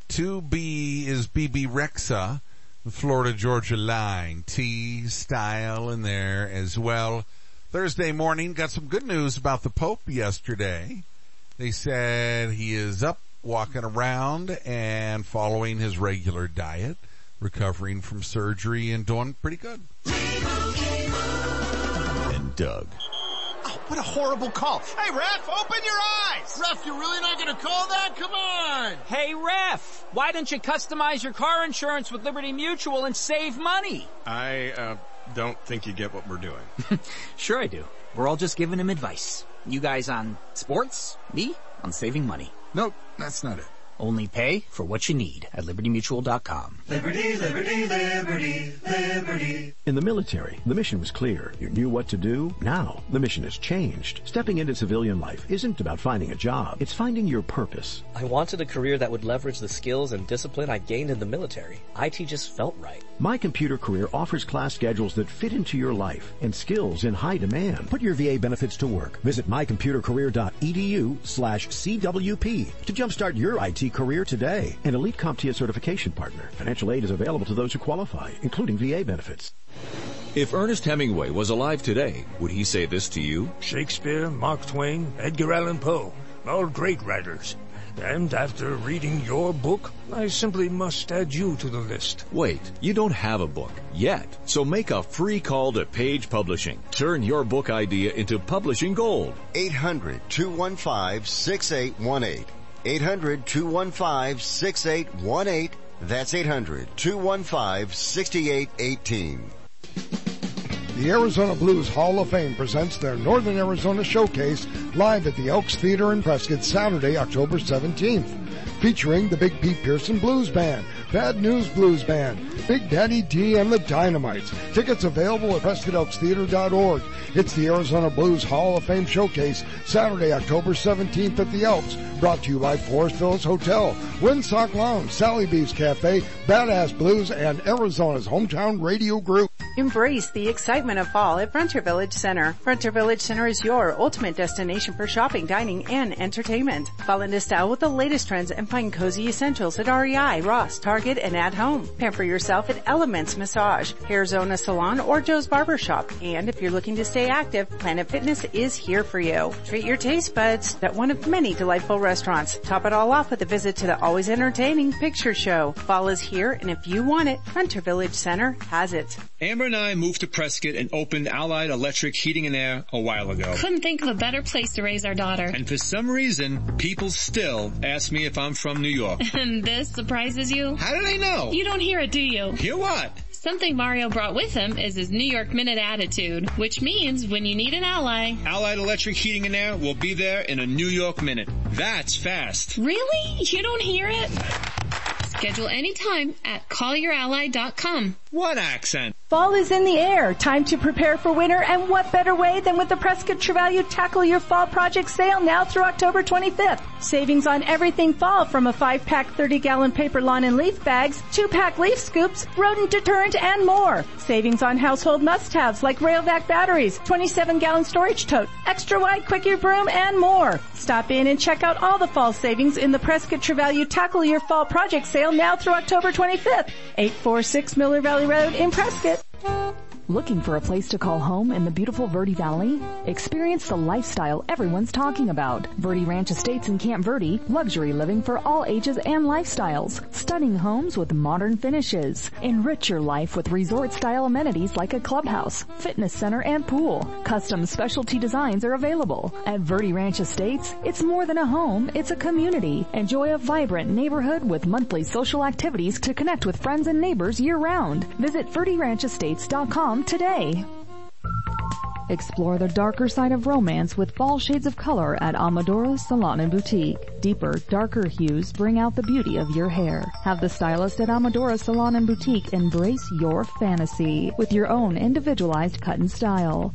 2B is BB Rexa, the Florida-Georgia line. T-Style in there as well. Thursday morning, got some good news about the Pope yesterday. They said he is up, walking around, and following his regular diet, recovering from surgery, and doing pretty good. And Doug. Oh, what a horrible call. Hey, ref, open your eyes! Ref, you're really not going to call that? Come on! Hey, ref, why don't you customize your car insurance with Liberty Mutual and save money? I don't think you get what we're doing. Sure I do. We're all just giving him advice. You guys on sports, me on saving money. Nope, that's not it. Only pay for what you need at libertymutual.com. Liberty, liberty, liberty, liberty. In the military, the mission was clear. You knew what to do. Now, the mission has changed. Stepping into civilian life isn't about finding a job. It's finding your purpose. I wanted a career that would leverage the skills and discipline I gained in the military. IT just felt right. My Computer Career offers class schedules that fit into your life and skills in high demand. Put your VA benefits to work. Visit mycomputercareer.edu/CWP to jumpstart your IT career today. An elite CompTIA certification partner. Financial aid is available to those who qualify, including VA benefits. If Ernest Hemingway was alive today, would he say this to you? Shakespeare, Mark Twain, Edgar Allan Poe, all great writers. And after reading your book, I simply must add you to the list. Wait, you don't have a book yet. So make a free call to Page Publishing. Turn your book idea into publishing gold. 800-215-6818. 800-215-6818. That's 800-215-6818. The Arizona Blues Hall of Fame presents their Northern Arizona Showcase live at the Elks Theater in Prescott Saturday, October 17th. Featuring the Big Pete Pearson Blues Band, Bad News Blues Band, Big Daddy D and the Dynamites. Tickets available at PrescottElksTheater.org. It's the Arizona Blues Hall of Fame Showcase, Saturday, October 17th at the Elks. Brought to you by Forest Hills Hotel, Windsock Lounge, Sally B's Cafe, Badass Blues, and Arizona's hometown radio group. Embrace the excitement of fall at Frontier Village Center. Frontier Village Center is your ultimate destination for shopping, dining, and entertainment. Fall into style with the latest trends and find cozy essentials at REI, Ross, Target, and at home. Pamper yourself at Elements Massage, Arizona Salon, or Joe's Barbershop. And if you're looking to stay active, Planet Fitness is here for you. Treat your taste buds at one of many delightful restaurants. Top it all off with a visit to the always entertaining Picture Show. Fall is here, and if you want it, Frontier Village Center has it. Amber and I moved to Prescott and opened Allied Electric Heating and Air a while ago. Couldn't think of a better place to raise our daughter. And for some reason, people still ask me if I'm from New York. And this surprises you? How do they know? You don't hear it, do you? Hear what? Something Mario brought with him is his New York Minute attitude, which means when you need an ally, Allied Electric Heating and Air will be there in a New York minute. That's fast. Really? You don't hear it? Schedule anytime at callyourally.com. What accent? Fall is in the air. Time to prepare for winter, and what better way than with the Prescott True Value Tackle Your Fall Project sale now through October 25th. Savings on everything fall, from a 5-pack 30-gallon paper lawn and leaf bags, 2-pack leaf scoops, rodent deterrent, and more. Savings on household must-haves like Rayovac batteries, 27-gallon storage tote, extra-wide quickie broom, and more. Stop in and check out all the fall savings in the Prescott True Value Tackle Your Fall Project sale now through October 25th. 846 Miller Valley Road in Prescott. Looking for a place to call home in the beautiful Verde Valley? Experience the lifestyle everyone's talking about. Verde Ranch Estates in Camp Verde, luxury living for all ages and lifestyles. Stunning homes with modern finishes. Enrich your life with resort-style amenities like a clubhouse, fitness center, and pool. Custom specialty designs are available. At Verde Ranch Estates, it's more than a home, it's a community. Enjoy a vibrant neighborhood with monthly social activities to connect with friends and neighbors year-round. Visit VerdeRanchEstates.com today. Explore the darker side of romance with fall shades of color at Amadora Salon and Boutique. Deeper, darker hues bring out the beauty of your hair. Have the stylist at Amadora Salon and Boutique embrace your fantasy with your own individualized cut and style.